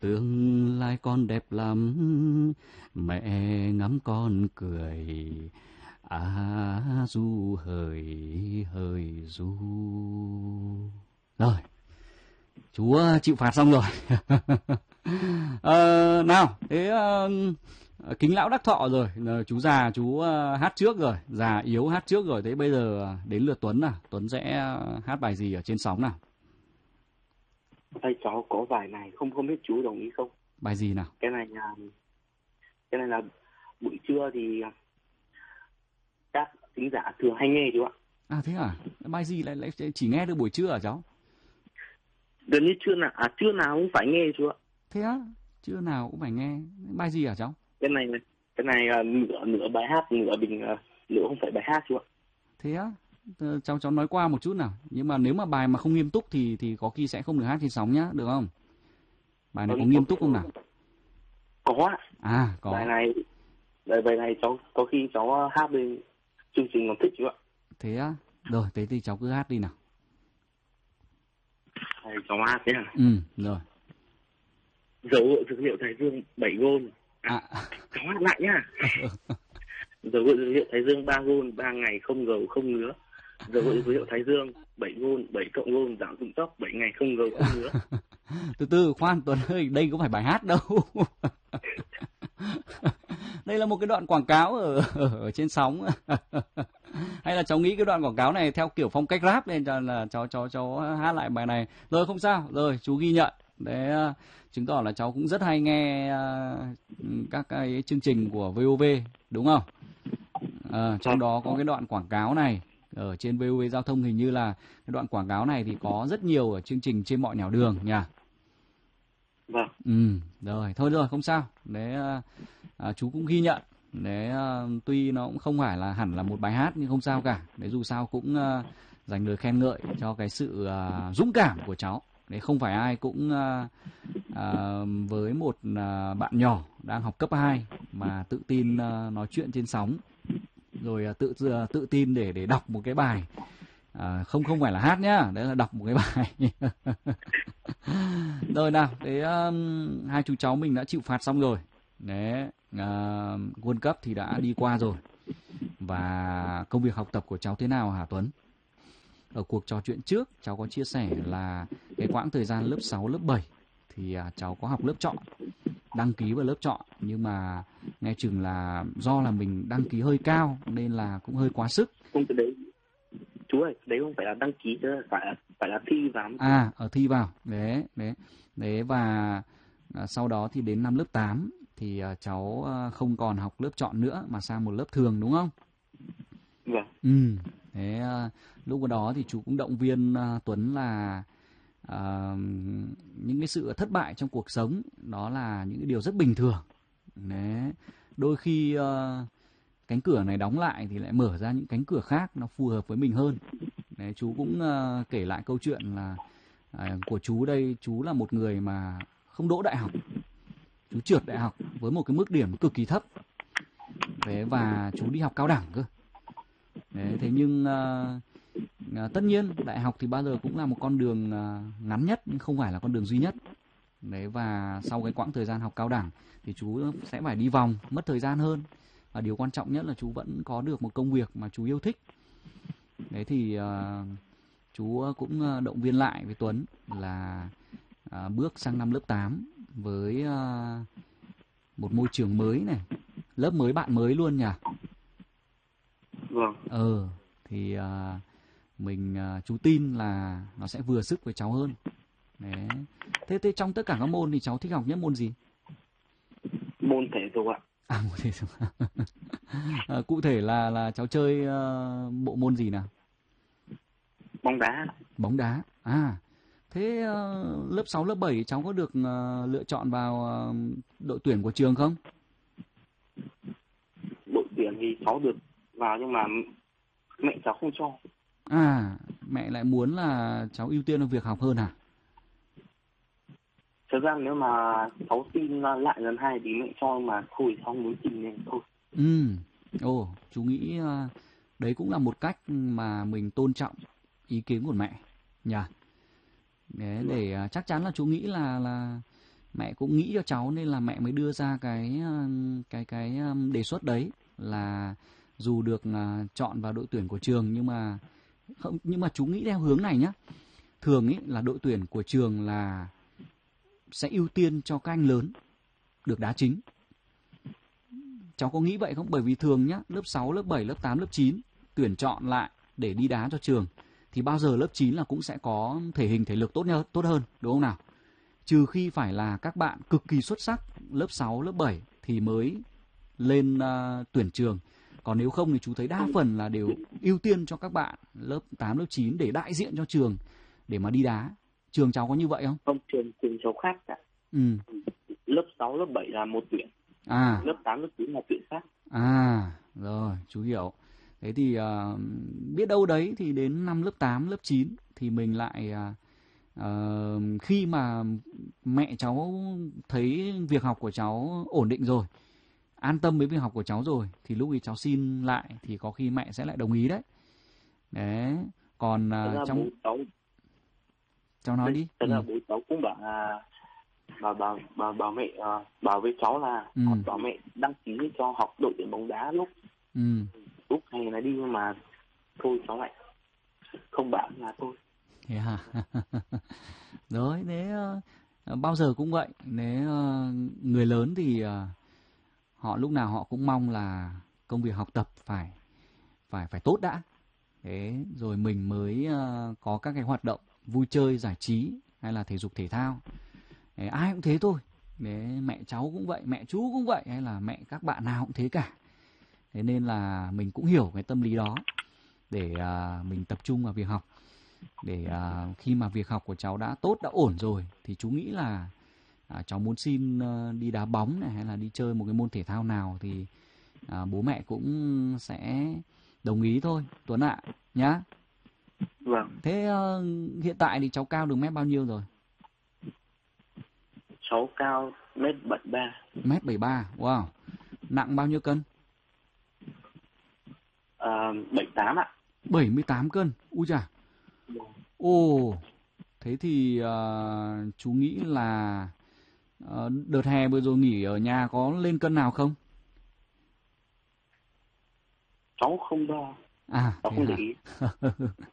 tương lai con đẹp lắm, mẹ ngắm con cười, du hời hời du. Rồi, chú chịu phạt xong rồi. Nào, thế kính lão đắc thọ rồi, chú già chú hát trước rồi, già yếu hát trước rồi, thế bây giờ đến lượt Tuấn nào, Tuấn sẽ hát bài gì ở trên sóng nào? Thầy cháu có bài này không biết chú đồng ý không? Bài gì nào? Cái này là buổi trưa thì các thính giả thường hay nghe chú ạ. À thế à? Bài gì lại chỉ nghe được buổi trưa hả cháu? Gần như trưa nào cũng phải nghe chú ạ. Thế á? Trưa nào cũng phải nghe. Bài gì hả cháu? Cái này nửa bài hát, nửa không phải bài hát chú ạ. Thế á? Cháu nói qua một chút nào. Nhưng mà nếu mà bài mà không nghiêm túc thì có khi sẽ không được hát trên sóng nhá, được không? Bài này có nghiêm túc không nào? Có ạ. À, có. Bài này cháu có khi cháu hát lên chương trình còn thích chú ạ. Thế á? Rồi, thế thì cháu cứ hát đi nào. Thầy cháu hát thế à? Rồi. Dấu hiệu dược liệu Thái Dương 7 gôn. Cháu hát lại nhá. Dấu hiệu dược liệu Thái Dương 3 gôn, 3 ngày không gầu không ngứa. Dấu hiệu Thái Dương 7 gôn, 7 cộng gôn, giảm rụng tóc, 7 ngày không gầu không ngứa. Từ từ, khoan Tuấn ơi, đây có phải bài hát đâu. Đây là một cái đoạn quảng cáo ở trên sóng. Hay là cháu nghĩ cái đoạn quảng cáo này theo kiểu phong cách rap nên là cháu hát lại bài này. Rồi không sao, rồi chú ghi nhận. Để chứng tỏ là cháu cũng rất hay nghe các cái chương trình của VOV, đúng không? Trong đó có cái đoạn quảng cáo này ở trên VOV Giao thông, hình như là cái đoạn quảng cáo này thì có rất nhiều ở chương trình Trên Mọi Nẻo Đường nhỉ? Vâng. Rồi, thôi rồi, không sao. Đấy, chú cũng ghi nhận. Đấy, tuy nó cũng không phải là hẳn là một bài hát nhưng không sao cả. Đấy, dù sao cũng dành lời khen ngợi cho cái sự dũng cảm của cháu. Đấy, không phải ai cũng với một bạn nhỏ đang học cấp 2 mà tự tin nói chuyện trên sóng, rồi tự tin để đọc một cái bài. Không phải là hát nhá, đấy là đọc một cái bài. Rồi nào, thế hai chú cháu mình đã chịu phạt xong rồi. Đấy, World Cup thì đã đi qua rồi. Và công việc học tập của cháu thế nào hả Tuấn? Ở cuộc trò chuyện trước, cháu có chia sẻ là cái quãng thời gian lớp 6, lớp 7 thì cháu có học lớp chọn, đăng ký vào lớp chọn, nhưng mà nghe chừng là do là mình đăng ký hơi cao nên là cũng hơi quá sức. Không, cái đấy chú ơi, đấy không phải là đăng ký, phải là thi vào. Ở thi vào. Đấy và sau đó thì đến năm lớp 8 thì cháu không còn học lớp chọn nữa mà sang một lớp thường, đúng không? Vâng. Thế lúc đó thì chú cũng động viên Tuấn là những cái sự thất bại trong cuộc sống đó là những cái điều rất bình thường. Đấy, đôi khi cánh cửa này đóng lại thì lại mở ra những cánh cửa khác nó phù hợp với mình hơn. Đấy, chú cũng kể lại câu chuyện là của chú đây, chú là một người mà không đỗ đại học, chú trượt đại học với một cái mức điểm cực kỳ thấp. Đấy, và chú đi học cao đẳng cơ. Đấy, thế nhưng tất nhiên đại học thì bao giờ cũng là một con đường ngắn nhất nhưng không phải là con đường duy nhất. Đấy, và sau cái quãng thời gian học cao đẳng thì chú sẽ phải đi vòng, mất thời gian hơn. Và điều quan trọng nhất là chú vẫn có được một công việc mà chú yêu thích. Đấy thì chú cũng động viên lại với Tuấn là bước sang năm lớp 8 với một môi trường mới này, lớp mới, bạn mới luôn nhỉ? Vâng. Thì chú tin là nó sẽ vừa sức với cháu hơn. Đấy. Thế trong tất cả các môn thì cháu thích học nhất môn gì? Môn thể dục ạ. Môn thể dục. Cụ thể là cháu chơi bộ môn gì nào? Bóng đá. Bóng đá. Thế lớp 6, lớp 7 cháu có được lựa chọn vào đội tuyển của trường không? Đội tuyển thì cháu được vào nhưng mà mẹ cháu không cho. Mẹ lại muốn là cháu ưu tiên vào việc học hơn à? Thực ra nếu mà cháu xin lại lần 2 thì mẹ cho, mà thôi cháu muốn xin nên thôi. Chú nghĩ đấy cũng là một cách mà mình tôn trọng ý kiến của mẹ nhỉ? Để chắc chắn là chú nghĩ là mẹ cũng nghĩ cho cháu nên là mẹ mới đưa ra cái đề xuất đấy là dù được chọn vào đội tuyển của trường nhưng mà chú nghĩ theo hướng này nhá. Thường ấy là đội tuyển của trường là sẽ ưu tiên cho các anh lớn được đá chính. Cháu có nghĩ vậy không? Bởi vì thường nhá, lớp 6, lớp 7, lớp 8, lớp 9 tuyển chọn lại để đi đá cho trường thì bao giờ lớp 9 là cũng sẽ có thể hình thể lực tốt hơn, đúng không nào? Trừ khi phải là các bạn cực kỳ xuất sắc lớp 6, lớp 7 thì mới lên tuyển trường. Còn nếu không thì chú thấy đa phần là đều ưu tiên cho các bạn lớp 8, lớp 9 để đại diện cho trường để mà đi đá. Trường cháu có như vậy không? Không, trường cháu khác cả. Lớp 6, lớp 7 là một tuyển. Lớp 8, lớp 9 là tuyển khác. Rồi, chú hiểu. Thế thì biết đâu đấy thì đến năm lớp 8, lớp 9 thì mình lại khi mà mẹ cháu thấy việc học của cháu ổn định rồi, an tâm với việc học của cháu rồi thì lúc ấy cháu xin lại thì có khi mẹ sẽ lại đồng ý đấy. Đấy, còn trong cháu nói đi. Thật ra bố cháu cũng bảo là bảo mẹ bảo với cháu là bảo mẹ đăng ký cho học đội tuyển bóng đá lúc này là đi, nhưng mà thôi cháu lại không bảo là thôi. Thế hả? Rồi, thế bao giờ cũng vậy. Nếu người lớn thì họ lúc nào họ cũng mong là công việc học tập phải tốt đã. Thế rồi mình mới có các cái hoạt động vui chơi giải trí hay là thể dục thể thao. Đấy, ai cũng thế thôi. Đấy, mẹ cháu cũng vậy, mẹ chú cũng vậy, hay là mẹ các bạn nào cũng thế cả. Thế nên là mình cũng hiểu cái tâm lý đó để mình tập trung vào việc học. Để khi mà việc học của cháu đã tốt, đã ổn rồi thì chú nghĩ là cháu muốn xin đi đá bóng này hay là đi chơi một cái môn thể thao nào thì bố mẹ cũng sẽ đồng ý thôi Tuấn ạ, nhá. Vâng. Thế hiện tại thì cháu cao được mét bao nhiêu rồi? Cháu cao mét 73. Mét 73, wow. Nặng bao nhiêu cân? 78 ạ. 78 cân, ui chà. Ồ, thế thì chú nghĩ là đợt hè vừa rồi nghỉ ở nhà có lên cân nào không? Cháu không đo. Cháu không để ý.